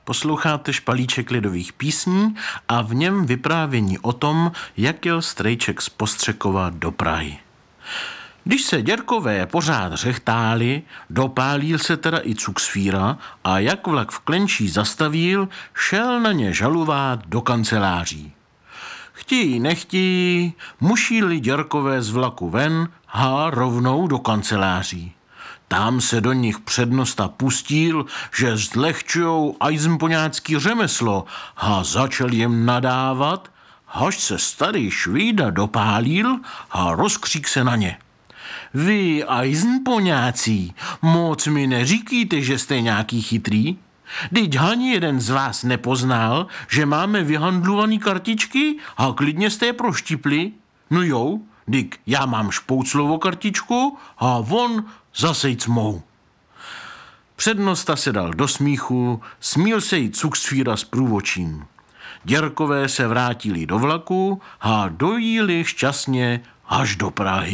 Posloucháte Špalíček lidových písní a v něm vyprávění o tom, jak jel strejček z Postřekova do Prahy. Když se děrkové pořád řechtáli, dopálil se teda i cuksfíra a jak vlak v Klenčí zastavil, šel na ně žalovat do kanceláří. Chtějí, nechtějí, mušili děrkové z vlaku ven a rovnou do kanceláří. Tam se do nich přednosta pustil, že zlehčujou ajzmpoňácký řemeslo a začal jim nadávat, až se starý švída dopálil a rozkřík se na ně. Vy, ajzmpoňáci, moc mi neříkejte, že jste nějaký chytrý? Vždyť ani jeden z vás nepoznal, že máme vyhandlovaný kartičky a klidně jste je proštipli? No jo, dyk, já mám špouclovo kartičku a on zasejc mou. Přednosta se dal do smíchu, smíl se i cuksfíra s průvočím. Děrkové se vrátili do vlaku a dojíli šťastně až do Prahy.